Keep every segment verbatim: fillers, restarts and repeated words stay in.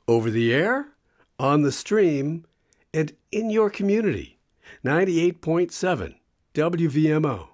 Over the air, on the stream, and in your community. ninety-eight point seven W V M O.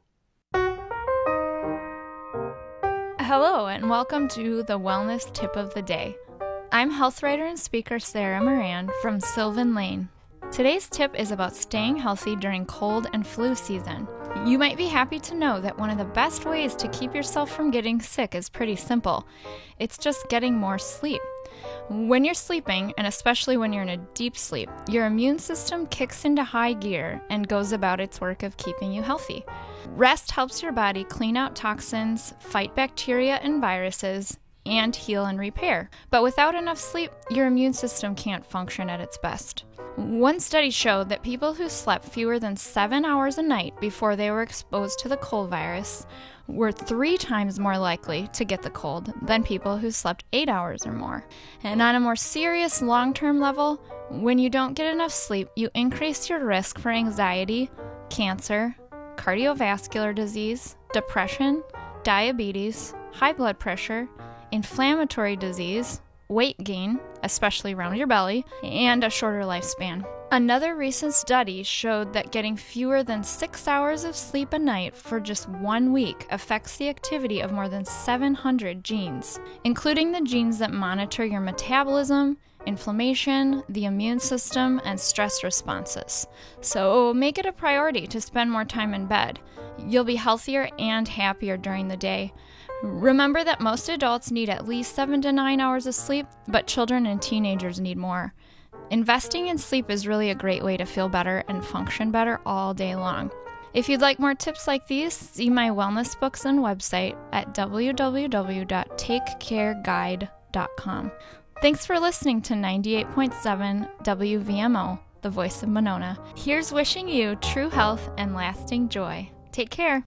Hello, and welcome to the Wellness Tip of the Day. I'm health writer and speaker Sarah Moran from Sylvan Lane. Today's tip is about staying healthy during cold and flu season. You might be happy to know that one of the best ways to keep yourself from getting sick is pretty simple. It's just getting more sleep. When you're sleeping, and especially when you're in a deep sleep, your immune system kicks into high gear and goes about its work of keeping you healthy. Rest helps your body clean out toxins, fight bacteria and viruses, and heal and repair. But without enough sleep, your immune system can't function at its best. One study showed that people who slept fewer than seven hours a night before they were exposed to the cold virus were three times more likely to get the cold than people who slept eight hours or more. And on a more serious long-term level, when you don't get enough sleep, you increase your risk for anxiety, cancer, cardiovascular disease, depression, diabetes, high blood pressure, inflammatory disease, weight gain, especially around your belly, and a shorter lifespan. Another recent study showed that getting fewer than six hours of sleep a night for just one week affects the activity of more than seven hundred genes, including the genes that monitor your metabolism, inflammation, the immune system, and stress responses. So make it a priority to spend more time in bed. You'll be healthier and happier during the day. Remember that most adults need at least seven to nine hours of sleep, but children and teenagers need more. Investing in sleep is really a great way to feel better and function better all day long. If you'd like more tips like these, see my wellness books and website at w w w dot take care guide dot com. Thanks for listening to ninety-eight point seven W V M O, the voice of Monona. Here's wishing you true health and lasting joy. Take care.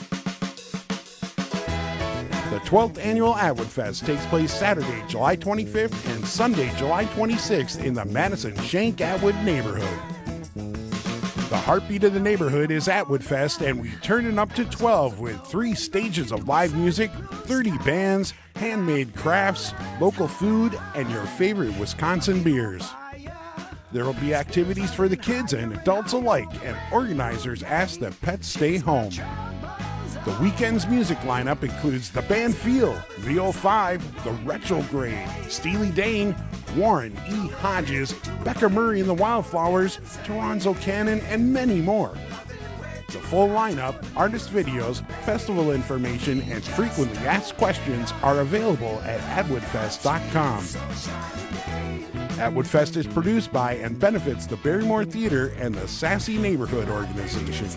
The twelfth Annual Atwood Fest takes place Saturday, July twenty-fifth and Sunday, July twenty-sixth in the Madison Shank Atwood neighborhood. The heartbeat of the neighborhood is Atwood Fest, and we turn it up to twelve with three stages of live music, thirty bands, handmade crafts, local food, and your favorite Wisconsin beers. There will be activities for the kids and adults alike, and organizers ask that pets stay home. The weekend's music lineup includes the band Feel, V O five, the Retrograde, Steely Dan, Warren E. Hodges, Becca Murray and the Wildflowers, Toronzo Cannon, and many more. The full lineup, artist videos, festival information, and frequently asked questions are available at atwood fest dot com. Atwood Fest is produced by and benefits the Barrymore Theater and the Sassy Neighborhood Organization.